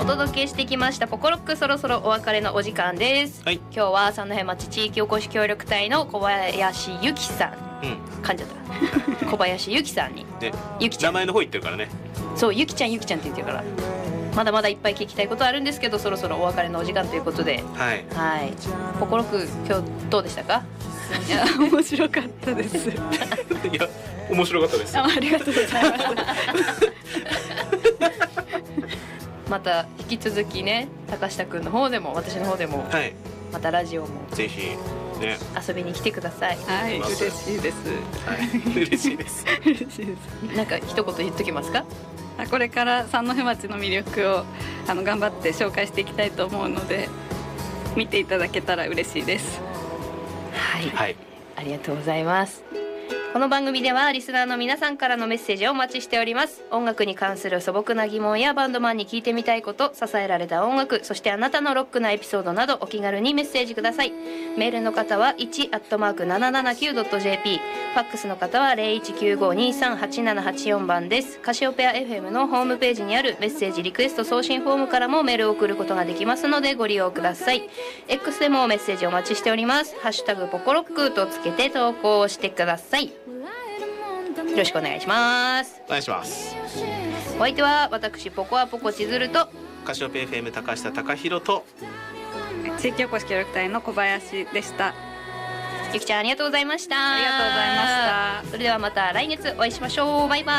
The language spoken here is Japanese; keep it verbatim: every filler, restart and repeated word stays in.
お届けしてきましたポコロック、そろそろお別れのお時間です、はい、今日は三戸町地域おこし協力隊の小林由紀さん、うん、噛んじゃった小林由紀さんに、ね、ゆきちゃん名前の方言ってるからね。そう、ゆきちゃんゆきちゃんって言ってるからまだまだいっぱい聞きたいことあるんですけど、そろそろお別れのお時間ということで、はい、はい、ポコロック今日どうでしたか？いや面白かったですいや面白かったです。 あ, ありがとうございますまた引き続きね、高下くんの方でも私の方でも、はい、またラジオもぜひね遊びに来てください。はい、嬉しいです、はい、嬉しいです嬉しいです。なんか一言言っときますか？これから三戸町の魅力をあの頑張って紹介していきたいと思うので、見ていただけたら嬉しいです。はい、はい、ありがとうございます。この番組ではリスナーの皆さんからのメッセージをお待ちしております。音楽に関する素朴な疑問やバンドマンに聞いてみたいこと、支えられた音楽、そしてあなたのロックなエピソードなどお気軽にメッセージください。メールの方はいち アットマーク ななななきゅう ドット ジェーピー、 ファックスの方は ゼロいちきゅうご にさんはちななはちよん 番です。カシオペア エフエム のホームページにあるメッセージリクエスト送信フォームからもメールを送ることができますのでご利用ください。 X でもメッセージお待ちしております。ハッシュタグポコロックとつけて投稿してください。よろしくお願いします。お願いします。お相手は私ポコアポコ千鶴とカシオペ エフエム 高下貴弘と地域おこし協力隊の小林でした。ゆきちゃんありがとうございました。ありがとうございました。それではまた来月お会いしましょう。バイバイ。